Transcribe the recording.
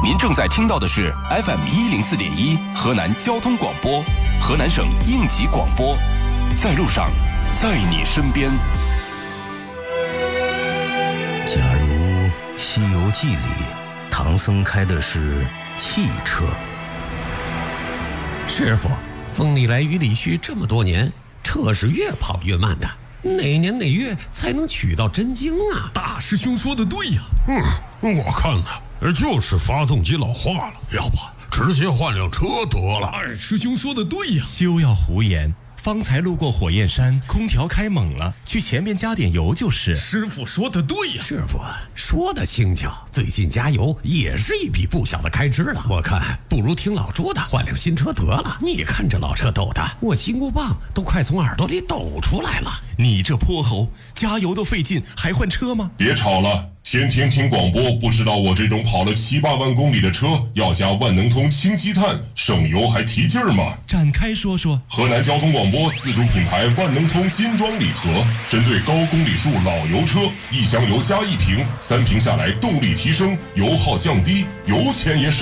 您正在听到的是 FM104.1 河南交通广播，河南省应急广播，在路上，在你身边。 假如《西游记》里唐僧开的是汽车， 师傅，风里来雨里去这么多年，车是越跑越慢的，哪年哪月才能取到真经啊？ 大师兄说的对呀。我看呢，就是发动机老化了，要不直接换辆车得了。二师兄说的对呀。 休要胡言，方才路过火焰山，空调开猛了，去前面加点油就是。 师傅说的对呀。 师傅说的轻巧，最近加油也是一笔不小的开支了。我看不如听老朱的，换辆新车得了。你看这老车抖的，我金箍棒都快从耳朵里抖出来了。 你这泼猴，加油都费劲，还换车吗？ 别吵了，天天听广播，不知道我这种跑了7、8万公里的车要加万能通氢积碳，省油还提劲儿吗？ 展开说说。 河南交通广播自主品牌万能通金装礼盒，针对高公里数老油车，1箱油加1瓶，3瓶下来动力提升，油耗降低，油钱也省。